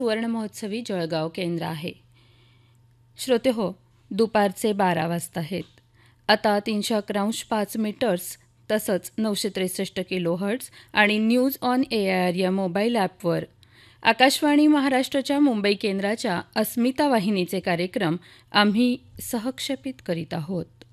सुवर्णमहोत्सवी जळगाव केंद्र आहे. श्रोते हो, दुपारचे 12 वाजता आहेत. आता 311.5 मीटर्स तसंच 963 किलो हर्ट्ज आणि न्यूज ऑन AIR या मोबाईल ॲपवर आकाशवाणी महाराष्ट्राच्या मुंबई केंद्राच्या अस्मिता वाहिनीचे कार्यक्रम आम्ही सहक्षेपित करीत आहोत.